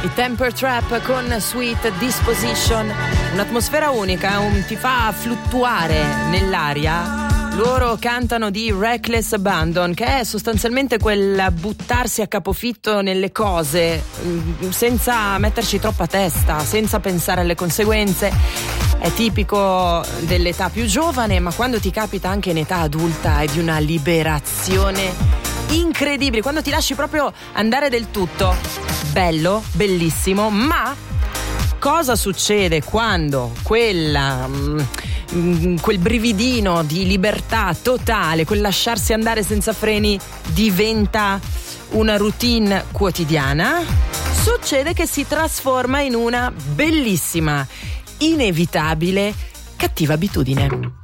I Temper Trap con Sweet Disposition, un'atmosfera unica, ti fa fluttuare nell'aria. Loro cantano di Reckless Abandon, che è sostanzialmente quel buttarsi a capofitto nelle cose senza metterci troppa testa, senza pensare alle conseguenze. È tipico dell'età più giovane, ma quando ti capita anche in età adulta è di una liberazione incredibile, quando ti lasci proprio andare del tutto. Bello, bellissimo, ma cosa succede quando quel brividino di libertà totale, quel lasciarsi andare senza freni diventa una routine quotidiana? Succede che si trasforma in una bellissima, inevitabile, cattiva abitudine.